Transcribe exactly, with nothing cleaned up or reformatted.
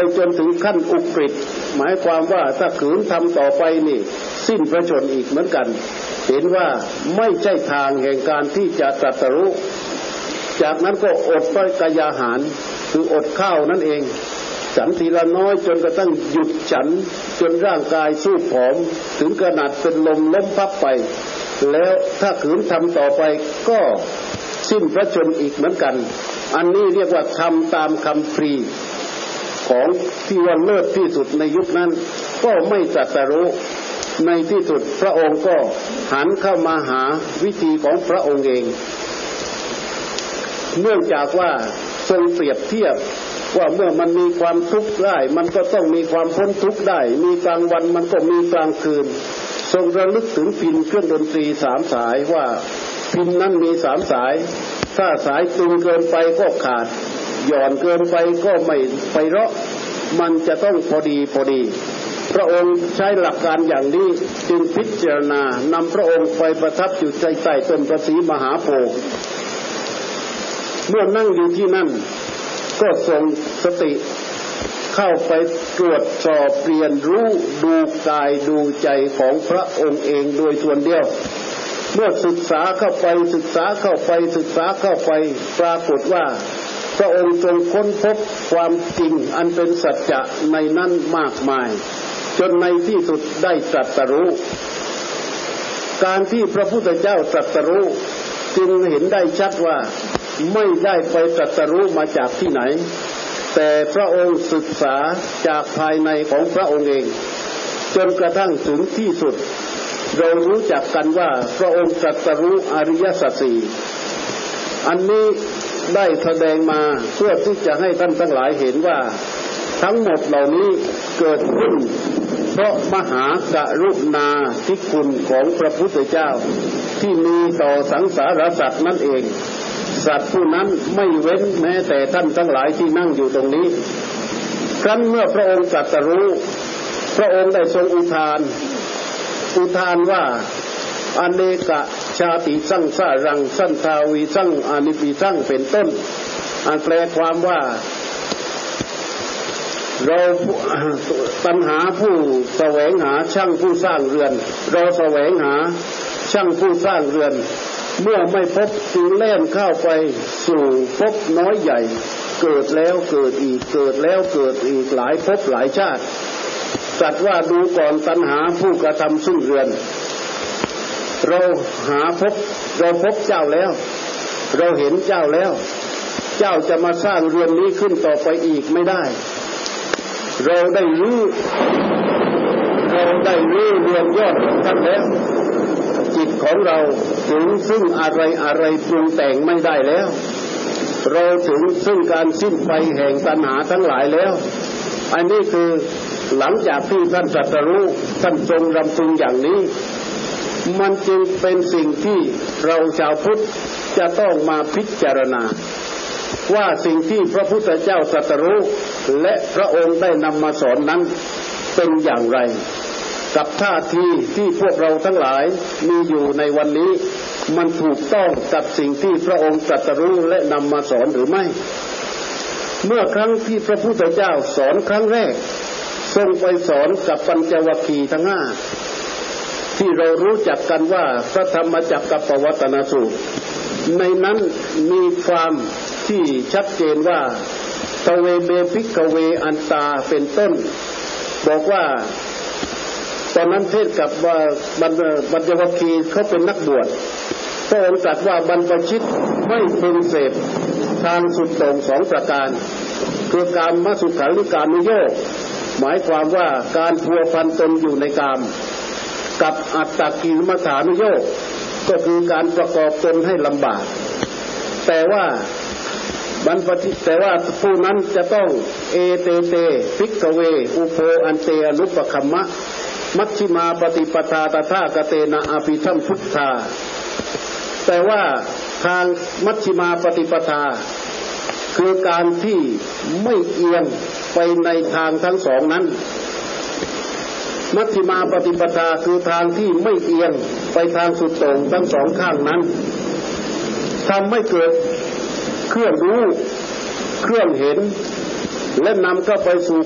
จนถึงขั้นอุกฤษหมายความว่าถ้าขืนทำต่อไปนี่สิ้นพระชนม์อีกเหมือนกันเห็นว่าไม่ใช่ทางแห่งการที่จะตรัสรู้จากนั้นก็อดด้วยกายอาหารคืออดข้าวนั่นเองฉันทีละน้อยจนกระทั่งหยุดฉันจนร่างกายสู้ผอมถึงขนาดเป็นลมล้มพับไปแล้วถ้าขืนทำต่อไปก็สิ้นพระชนม์อีกเหมือนกันอันนี้เรียกว่าทำตามคำพรีของที่ว่าเลิศที่สุดในยุคนั้นก็ไม่ตรัสรู้ในที่สุดพระองค์ก็หันเข้ามาหาวิธีของพระองค์เองเนื่องจากว่าทรงเปรียบเทียบว่าเมื่อมันมีความทุกข์ได้มันก็ต้องมีความพ้นทุกข์ได้มีกลางวันมันก็มีกลางคืนทรงระลึกถึงพิณเครื่องดนตรีสามสายว่าพิณนั้นมีสามสายถ้าสายตึงเกินไปก็ขาดหย่อนเกินไปก็ไม่ไพเราะมันจะต้องพอดีพอดีพระองค์ใช้หลักการอย่างนี้จึงพิจารณานำพระองค์ไปประทับอยู่ใต้ต้นพระศรีมหาโพธิ์เมื่อนั่งอยู่ที่นั่นก็ทรงสติเข้าไปตรวจสอบเรียนรู้ดูกายดูใจของพระองค์เองโดยส่วนเดียวเมื่อศึกษาเข้าไปศึกษาเข้าไปศึกษาเข้าไปปรากฏว่าพระองค์ทรงค้นพบความจริงอันเป็นสัจจะในนั้นมากมายจนในที่สุดได้ตรัสรู้การที่พระพุทธเจ้าตรัสรู้จึงเห็นได้ชัดว่าไม่ได้ไปตรัสรู้มาจากที่ไหนแต่พระองค์ศึกษาจากภายในของพระองค์เองจนกระทั่งถึงที่สุดเรารู้จักกันว่าพระองค์ตรัสรู้อริยสัจสี่อันนี้ได้แสดงมาเพื่อที่จะให้ท่านทั้งหลายเห็นว่าทั้งหมดเหล่านี้เกิดขึ้นเพราะมหากรุณาธิคุณของพระพุทธเจ้าที่มีต่อสังสารสัตว์นั่นเองสัตว์ผู้นั้นไม่เว้นแม้แต่ท่านทั้งหลายที่นั่งอยู่ตรงนี้ครั้นเมื่อพระองค์ตรัสรู้พระองค์ได้ทรงอุทานอุทานว่าอเนกชาติสังสารังสันทาวีสังอนิปิสังเป็นต้นอันแปลความว่าเราปัญหาผู้แสวงหาช่างผู้สร้างเรือนเราแสวงหาช่างผู้สร้างเรือนเมื่อไม่พบจึงแล่นเข้าไปสู่ภพน้อยใหญ่เกิดแล้วเกิดอีกเกิดแล้วเกิดอีกหลายภพหลายชาติตรัสว่าดูก่อนตัณหาผู้กระทำซึ่งเรือนเราหาพบเราพบเจ้าแล้วเราเห็นเจ้าแล้วเจ้าจะมาสร้างเรือนนี้ขึ้นต่อไปอีกไม่ได้เราได้รู้เราได้รู้เรือนยอดของท่านแล้วจิตของเราถึงซึ่งอะไรอะไรปรุงแต่งไม่ได้แล้วเราถึงซึ่งการสิ้นไปแห่งตัณหาทั้งหลายแล้วอันนี้คือหลังจากที่ท่านตรัสรู้ท่านทรงรำพึงอย่างนี้มันจึงเป็นสิ่งที่เราชาวพุทธจะต้องมาพิจารณาว่าสิ่งที่พระพุทธเจ้าตรัสรู้และพระองค์ได้นำมาสอนนั้นเป็นอย่างไรกับท่าทีที่พวกเราทั้งหลายมีอยู่ในวันนี้มันถูกต้องกับสิ่งที่พระองค์ตรัสรู้และนำมาสอนหรือไม่เมื่อครั้งที่พระพุทธเจ้าสอนครั้งแรกทรงไปสอนกับปัญจวัคคีย์ทั้งห้าที่เรารู้จักกันว่าพระธรรมจักรกับปวัตตนสูตรในนั้นมีความที่ชัดเจนว่าทเวเบภิกขเวอันตาเป็นต้นบอกว่าตอนนั้นเทศกับว่าปัญจวัคคีย์เขาเป็นนักบวชพระองค์ตรัสว่าบรรพชิตไม่พึงเสพทางสุดโต่งสองประการคือการมสุขันธิการนุโยคหมายความว่าการพัวพันตนอยู่ในกามกับอัตตกิลมัฏฐานุโยคก็คือการประกอบตนให้ลำบากแต่ว่าบรรพชิตแต่ว่าผู้นั้นจะต้องเอเตเตภิกขเวอุโภอันเตอนุปคัมมะมัชฌิมาปฏิปทาตถากเตนะอภิธัมพุทธาแต่ว่าทางมัชฌิมาปฏิปทาคือการที่ไม่เอียงไปในทางทั้งสองนั้นมัชฌิมาปฏิปทาคือทางที่ไม่เอียงไปทางสุดโต่งทั้งสองข้างนั้นทำให้เกิดเครื่องรู้เครื่องเห็นและนำเข้าไปสู่